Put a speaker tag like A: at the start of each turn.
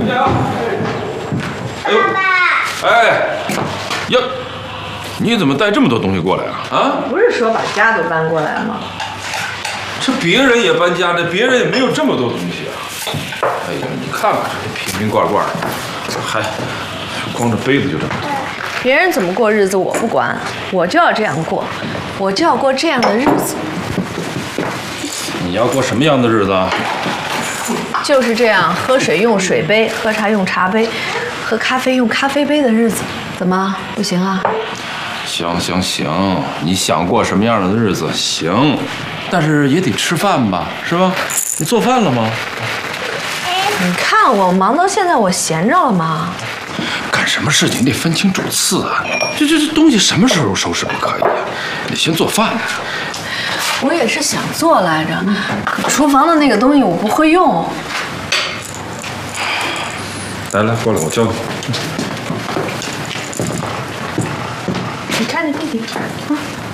A: 哎呦，哎，呀，你怎么带这么多东西过来啊？啊？
B: 不是说把家都搬过来吗？
A: 这别人也搬家，这别人也没有这么多东西啊。哎呀，你看看这瓶瓶罐罐，还光这杯子就这么多。
B: 别人怎么过日子我不管，我就要这样过，我就要过这样的日子。
A: 你要过什么样的日子啊？
B: 就是这样，喝水用水杯，喝茶用茶杯，喝咖啡用咖啡杯的日子，怎么不行啊？
A: 行行行，你想过什么样的日子行，但是也得吃饭吧，是吧？你做饭了吗？
B: 你看我忙到现在，我闲着了吗？
A: 干什么事情你得分清主次啊！这东西什么时候收拾不可以啊？得先做饭。
B: 我也是想做来着，可厨房的那个东西我不会用。
A: 来，过来，我教你。
B: 你看着弟弟啊。